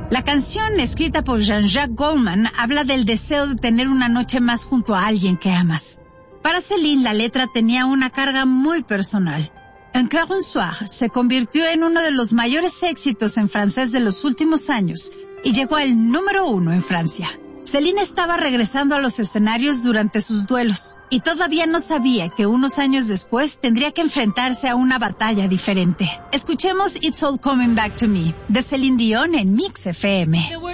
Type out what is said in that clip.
La canción, escrita por Jean-Jacques Goldman, habla del deseo de tener una noche más junto a alguien que amas. Para Céline, la letra tenía una carga muy personal. Encore un soir se convirtió en uno de los mayores éxitos en francés de los últimos años y llegó al número 1 en Francia. Céline estaba regresando a los escenarios durante sus duelos y todavía no sabía que unos años después tendría que enfrentarse a una batalla diferente. Escuchemos It's All Coming Back to Me de Céline Dion en Mix FM.